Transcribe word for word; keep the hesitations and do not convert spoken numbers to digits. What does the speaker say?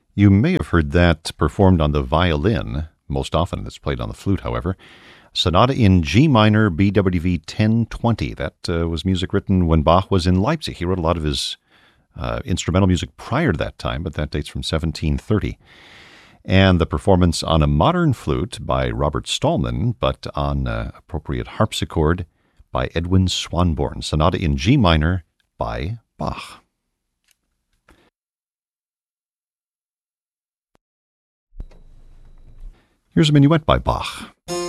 You may have heard that performed on the violin. Most often it's played on the flute, however. Sonata in G minor, B W V ten twenty. That uh, was music written when Bach was in Leipzig. He wrote a lot of his uh, instrumental music prior to that time, but that dates from seventeen thirty. And the performance on a modern flute by Robert Stallman, but on uh, appropriate harpsichord by Edwin Swanborn. Sonata in G minor by Bach. Here's a minuet by Bach.